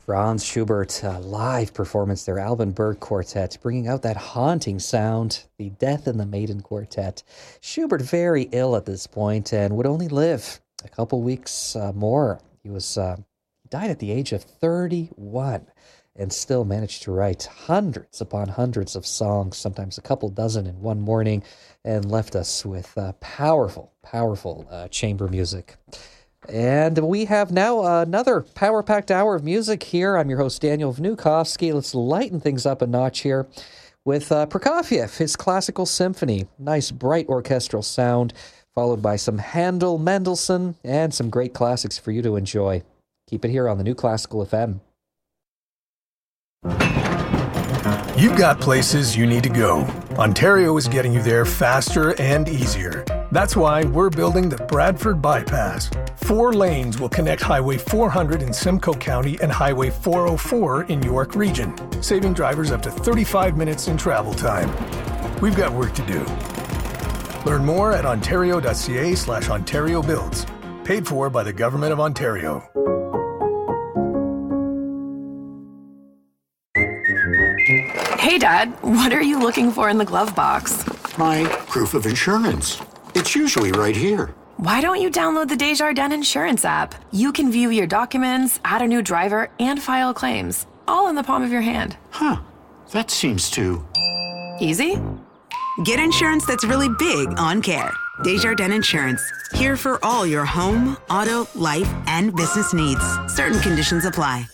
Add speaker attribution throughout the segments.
Speaker 1: Franz Schubert, live performance there, Alvin Berg Quartet, bringing out that haunting sound, the Death and the Maiden Quartet. Schubert very ill at this point and would only live a couple weeks more. He died at the age of 31 and still managed to write hundreds upon hundreds of songs, sometimes a couple dozen in one morning, and left us with powerful chamber music. And we have now another power-packed hour of music here. I'm your host, Daniel Vnukovsky. Let's lighten things up a notch here with Prokofiev, his classical symphony. Nice, bright orchestral sound, followed by some Handel, Mendelssohn, and some great classics for you to enjoy. Keep it here on the New Classical FM.
Speaker 2: You've got places you need to go. Ontario is getting you there faster and easier. That's why we're building the Bradford Bypass. 4 lanes will connect Highway 400 in Simcoe County and Highway 404 in York Region, saving drivers up to 35 minutes in travel time. We've got work to do. Learn more at ontario.ca/Ontario Builds. Paid for by the Government of Ontario.
Speaker 3: Hey, Dad, what are you looking for in the glove box?
Speaker 4: My proof of insurance. It's usually right here.
Speaker 3: Why don't you download the Desjardins Insurance app? You can view your documents, add a new driver, and file claims, all in the palm of your hand.
Speaker 4: Huh. That seems too...
Speaker 3: easy?
Speaker 5: Get insurance that's really big on care. Desjardins Insurance. Here for all your home, auto, life, and business needs. Certain conditions apply.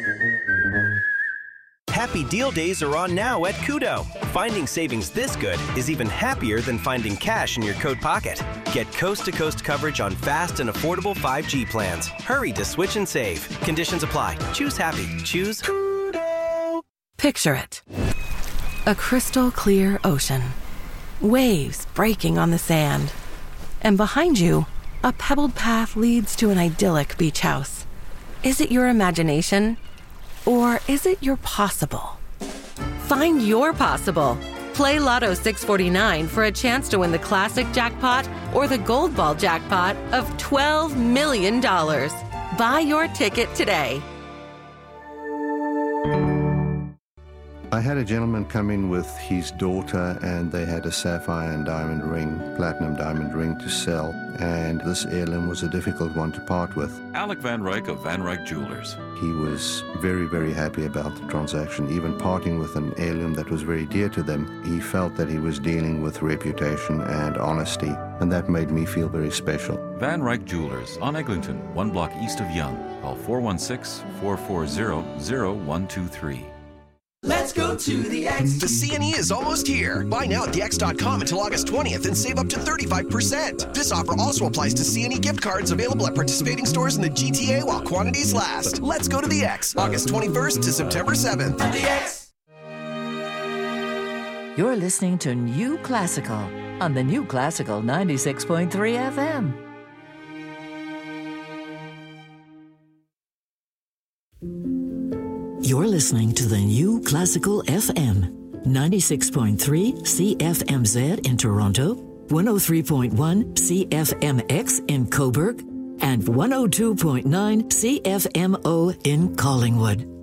Speaker 6: Happy Deal Days are on now at Koodo. Finding savings this good is even happier than finding cash in your coat pocket. Get coast-to-coast coverage on fast and affordable 5G plans. Hurry to switch and save. Conditions apply. Choose happy. Choose Koodo.
Speaker 3: Picture it. A crystal clear ocean. Waves breaking on the sand. And behind you, a pebbled path leads to an idyllic beach house. Is it your imagination? Or is it your possible? Find your possible. Play Lotto 649 for a chance to win the classic jackpot or the gold ball jackpot of $12 million. Buy your ticket today.
Speaker 7: I had a gentleman come in with his daughter and they had a sapphire and diamond ring, platinum diamond ring to sell, and this heirloom was a difficult one to part with.
Speaker 8: Alec Van Ryk of Van Ryk Jewelers.
Speaker 7: He was very, very happy about the transaction, even parting with an heirloom that was very dear to them. He felt that he was dealing with reputation and honesty, and that made me feel very special.
Speaker 8: Van Ryk Jewelers on Eglinton, 1 block east of Yonge. Call 416-440-0123.
Speaker 9: Let's go to the X.
Speaker 10: The CNE is almost here. Buy now at thex.com until August 20th and save up to 35%. This offer also applies to CNE gift cards available at participating stores in the GTA while quantities last. Let's go to the X, August 21st to September 7th.
Speaker 9: The X.
Speaker 11: You're listening to New Classical on the New Classical 96.3 FM. You're listening to the New Classical FM, 96.3 CFMZ in Toronto, 103.1 CFMX in Cobourg, and 102.9 CFMO in Collingwood.